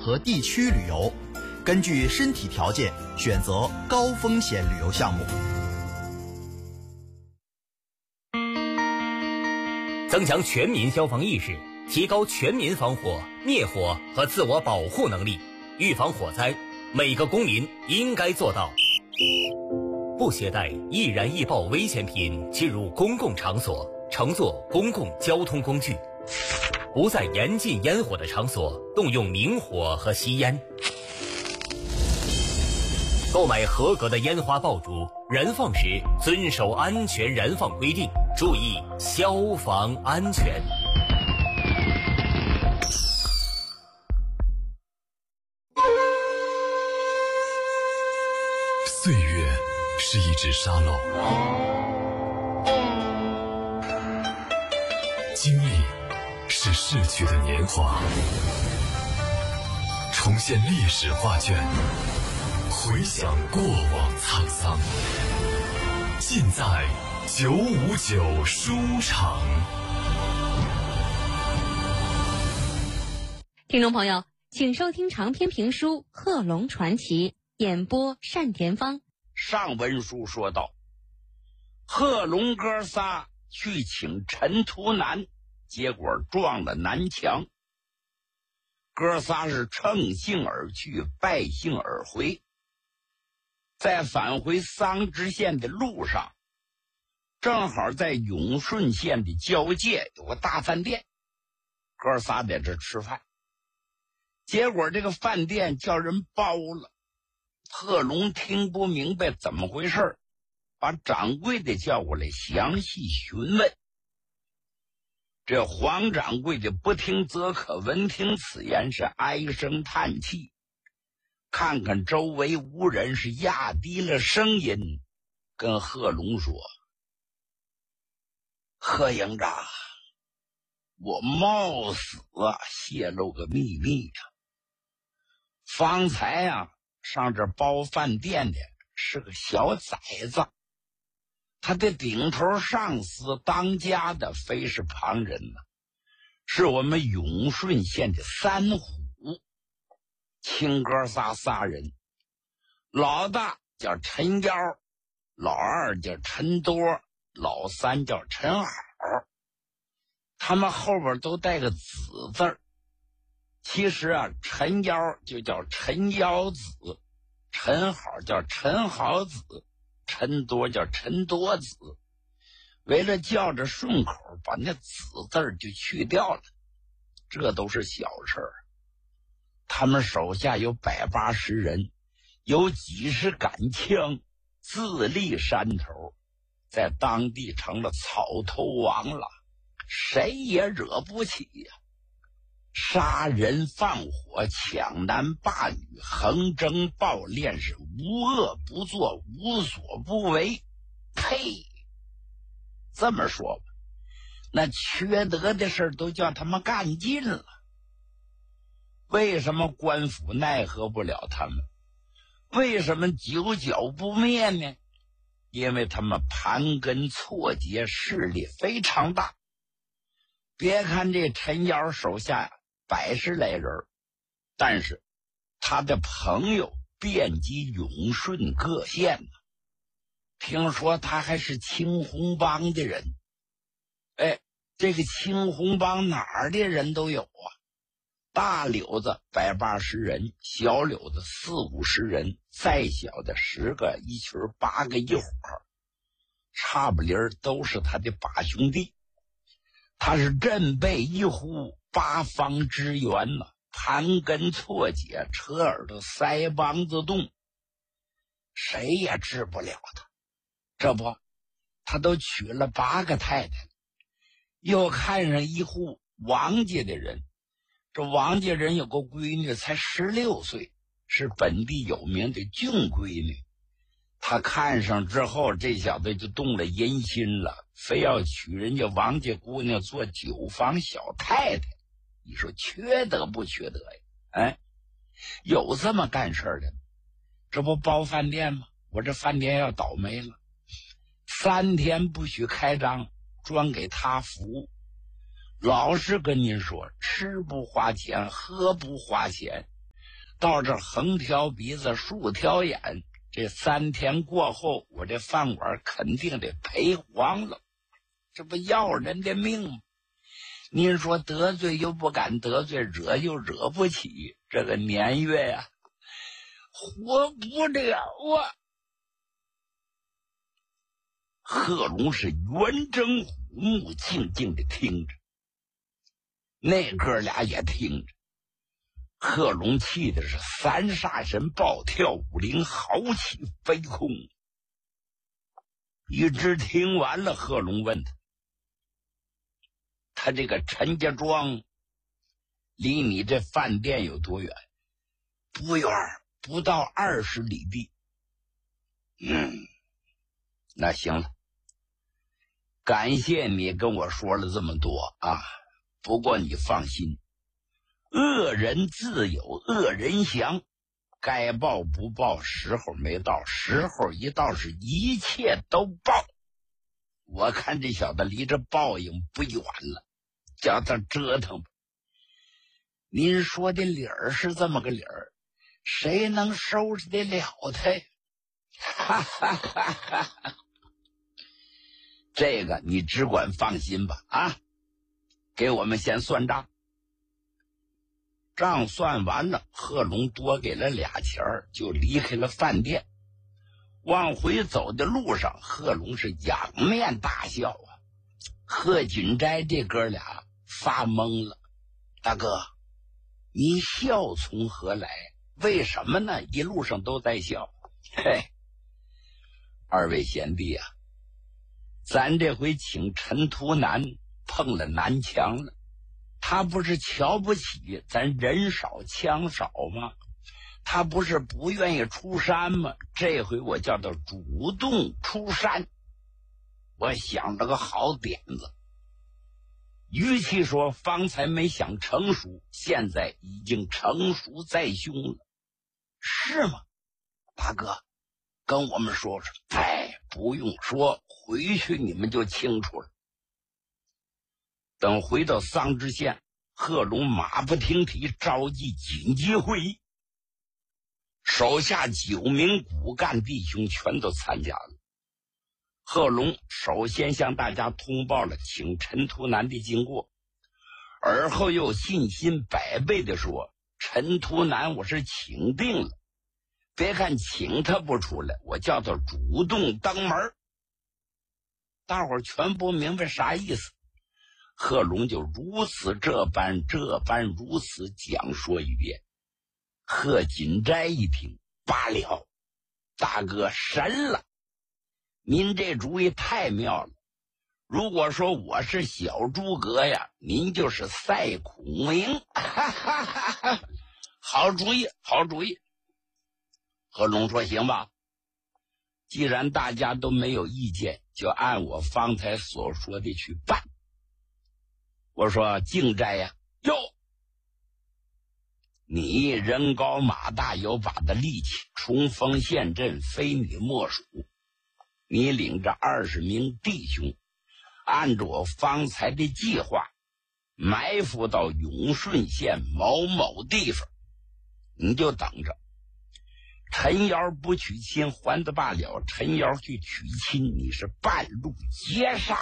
和地区旅游，根据身体条件选择高风险旅游项目。 增强全民消防意识，提高全民防火、灭火和自我保护能力，预防火灾，每个公民应该做到：不携带易燃易爆危险品进入公共场所，乘坐公共交通工具；不在严禁烟火的场所动用明火和吸烟；购买合格的烟花爆竹，燃放时遵守安全燃放规定，注意消防安全。 岁月是一纸沙漏，经历是逝去的年华，重现历史画卷，回想过往沧桑，尽在959书场。 听众朋友，请收听长篇评书《贺龙传奇》，演播单田芳。 上文书说到，贺龙哥仨去请陈图南，结果撞了南墙。哥仨是乘兴而去，败兴而回。在返回桑植县的路上，正好在永顺县的交界有个大饭店，哥仨在这吃饭。结果这个饭店叫人包了，贺龙听不明白怎么回事，把掌柜的叫过来详细询问。这黄掌柜的不听则可，闻听此言是唉声叹气，看看周围无人，是压低了声音跟贺龙说：贺营长，我冒死泄露个秘密呀。方才上这包饭店的是个小崽子，他的顶头上司当家的非是旁人呢，是我们永顺县的三虎，亲哥仨人，老大叫陈幺，老二叫陈多，老三叫陈好，他们后边都带个子字儿。其实陈幺就叫陈幺子，陈好叫陈好子，陈多叫陈多子。为了叫着顺口，把那子字就去掉了，这都是小事儿。他们手下有180人，有几十杆枪，自立山头，在当地成了草头王了，谁也惹不起呀。杀人放火，抢男霸女，横征暴敛，是无恶不作，无所不为。呸！这么说吧，那缺德的事都叫他们干尽了。为什么官府奈何不了他们？为什么久剿不灭呢？因为他们盘根错节，势力非常大。别看这陈瑶手下100来人，但是他的朋友遍及永顺各县呢。听说他还是青红帮的人，这个青红帮哪儿的人都有啊。大柳子180人，小柳子40-50人，再小的10个一群，8个一伙，差不离都是他的把兄弟。他是振臂一呼，八方支援呢，盘根错节，扯耳朵腮帮子动，谁也治不了他。这不，他都娶了8个太太，又看上一户王家的人。这王家人有个闺女才16岁，是本地有名的俊闺女。他看上之后，这小子就动了淫心了，非要娶人家王家姑娘做9房小太太。你说缺德不缺德呀？有这么干事的？这不包饭店吗？我这饭店要倒霉了，3天不许开张，专给他服务。老实跟您说，吃不花钱，喝不花钱， 到这横挑鼻子竖挑眼，这3天过后，我这饭馆肯定得赔黄了，这不要人的命吗？您说得罪又不敢得罪，惹又惹不起，这个年月呀，活不了啊！贺龙是圆睁虎目，静静的听着，那哥俩也听着。贺龙气的是3煞神暴跳5灵，豪气飞空。一直听完了，贺龙问他这个陈家庄离你这饭店有多远？不远，不到20里地。那行了，感谢你跟我说了这么多啊。不过你放心，恶人自有恶人降，该报不报，时候没到，时候一到是一切都报。我看这小子离这报应不远了，叫他折腾吧。您说的理儿是这么个理儿，谁能收拾得了他呀？哈哈哈哈哈！这个你只管放心吧啊！给我们先算账。账算完了，贺龙多给了俩钱儿，就离开了饭店。往回走的路上，贺龙是仰面大笑啊。贺锦斋这哥俩发懵了。大哥，你笑从何来？为什么呢？一路上都在笑。嘿，二位贤弟啊，咱这回请陈图南碰了南墙了。他不是瞧不起咱人少枪少吗？他不是不愿意出山吗？这回我叫他主动出山。我想了个好点子，与其说方才没想成熟，现在已经成熟在胸了，是吗？大哥，跟我们说说。哎，不用说，回去你们就清楚了。等回到桑植县，贺龙马不停蹄召集紧急会议，手下9名骨干弟兄全都参加了。贺龙首先向大家通报了请陈图南的经过，而后又信心百倍地说，陈图南我是请定了，别看请他不出来，我叫他主动登门。大伙儿全不明白啥意思，贺龙就如此这般如此讲说一遍。贺锦斋一听，罢了，大哥神了，您这主意太妙了。如果说我是小诸葛呀，您就是赛孔明。哈哈哈哈，好主意，好主意。贺龙说行吧，既然大家都没有意见，就按我方才所说的去办。我说敬斋呀，哟，你人高马大有把的力气，冲锋陷阵非你莫属。你领着20名弟兄，按照我方才的计划，埋伏到永顺县某某地方，你就等着。陈瑶不娶亲还得罢了，陈瑶去娶亲，你是半路截杀。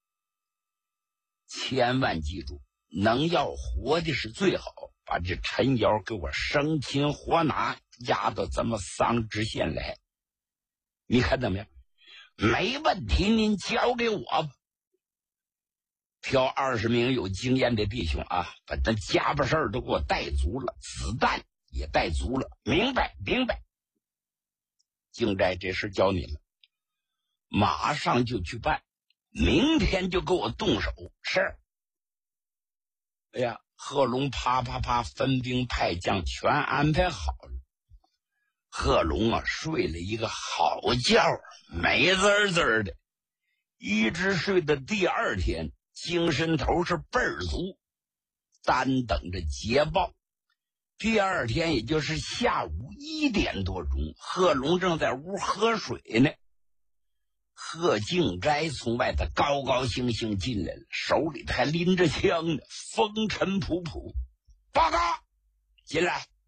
千万记住，能要活的是最好，把这陈瑶给我生擒活拿，押到咱们桑植县来。你看怎么样？没问题，您交给我吧。挑20名有经验的弟兄啊，把那家伙事儿都给我带足了，子弹也带足了。明白，明白。敬斋，这事交你了，马上就去办，明天就给我动手。是。哎呀，贺龙啪啪啪分兵派将全安排好了。贺龙啊，睡了一个好觉，美滋滋的，一直睡到第2天，精神头是倍儿足，单等着捷报。第2天也就是下午1点多钟，贺龙正在屋喝水呢。贺敬斋从外头高高兴兴进来了，手里还拎着枪呢，风尘仆仆。报告，进来。